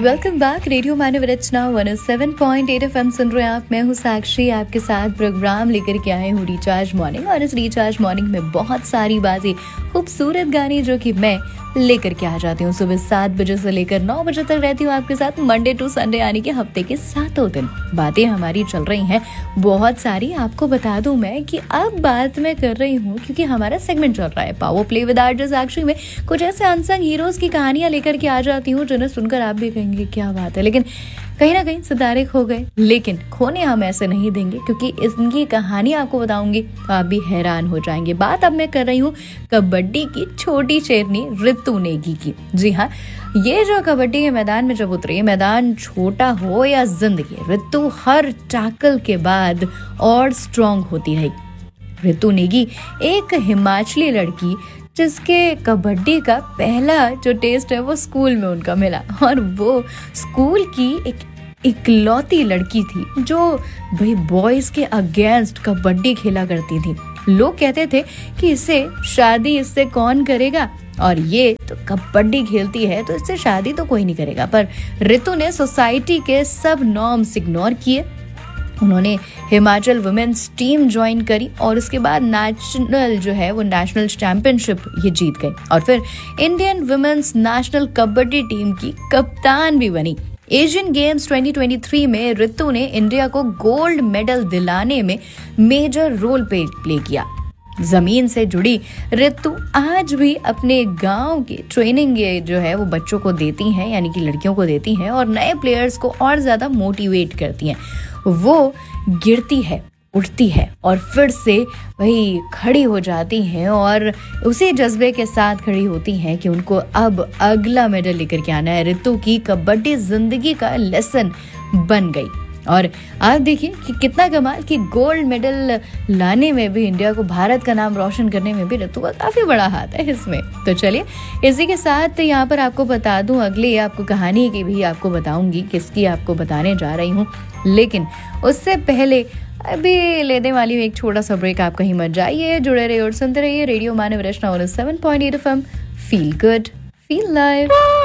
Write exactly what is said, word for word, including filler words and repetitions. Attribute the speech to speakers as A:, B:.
A: Welcome back. Radio मानव रचना one O seven point eight F M सुन रहे हैं आप। मैं हूँ साक्षी, आपके साथ प्रोग्राम लेकर के आए हूँ रिचार्ज मॉर्निंग। और इस रिचार्ज मॉर्निंग में बहुत सारी बातें, खूबसूरत गाने जो कि मैं लेकर के आ जाती हूँ। सुबह सात बजे से लेकर नौ बजे तक रहती हूँ आपके साथ, मंडे टू संडे, यानी कि हफ्ते के सातों दिन बातें हमारी चल रही हैं बहुत सारी। आपको बता दूं मैं कि अब बात मैं कर रही हूँ क्योंकि हमारा सेगमेंट चल रहा है पावर प्ले विद आरजे साक्षी में। कुछ ऐसे अनसंग हीरोज की कहानियां लेकर के आ जाती हूँ जिन्हें सुनकर आप भी कहेंगे क्या बात है, लेकिन कहीं ना कहीं सितारे खो गए। लेकिन खोने हम ऐसे नहीं देंगे क्योंकि इनकी कहानी आपको बताऊंगी तो आप भी हैरान हो जाएंगे। बात अब मैं कर रही हूँ कबड्डी की छोटी शेरनी रितु नेगी की। जी हाँ, ये जो कबड्डी के मैदान में जब उतरी, मैदान छोटा हो या जिंदगी, रितु हर टैकल के बाद और स्ट्रांग होती रही। रितु नेगी एक हिमाचली लड़की जिसके कबड्डी का पहला जो टेस्ट है वो स्कूल में उनका मिला, और वो स्कूल की एक इकलौती लड़की थी जो भाई बॉयज के अगेंस्ट कबड्डी खेला करती थी। लोग कहते थे कि इसे शादी इससे कौन करेगा, और ये तो कबड्डी खेलती है तो इससे शादी तो कोई नहीं करेगा। पर रितु ने सोसाइटी के सब नॉर्म्स इग्नोर किए। उन्होंने हिमाचल वुमेन्स टीम ज्वाइन करी और उसके बाद नेशनल जो है वो नेशनल चैंपियनशिप ये जीत गई, और फिर Indian women's national kabaddi team की कप्तान भी बनी। Asian games twenty twenty three में रितु ने इंडिया को गोल्ड मेडल दिलाने में मेजर रोल प्ले किया। जमीन से जुड़ी रितु आज भी अपने गांव की ट्रेनिंग जो है वो बच्चों को देती हैं, यानी कि लड़कियों को देती हैं, और नए प्लेयर्स को और ज्यादा मोटिवेट करती हैं। वो गिरती है, उठती है और फिर से वही खड़ी हो जाती हैं, और उसी जज्बे के साथ खड़ी होती हैं कि उनको अब अगला मेडल लेकर के आना है। रितु की कबड्डी जिंदगी का लेसन बन गई। और आप देखिए कि कितना कमाल कि गोल्ड मेडल लाने में भी, इंडिया को, भारत का नाम रोशन करने में भी रितु का काफी बड़ा हाथ है इसमें। तो चलिए इसी के साथ यहाँ पर आपको बता दूं, अगली आपको कहानी की भी आपको बताऊंगी, किसकी आपको बताने जा रही हूँ। लेकिन उससे पहले अभी लेने वाली हूँ एक छोटा सा ब्रेक। आप कहीं मत जाइए, जुड़े रहिए और सुनते रहिए रेडियो मानव रचना one O seven point eight F M. Feel good, feel live.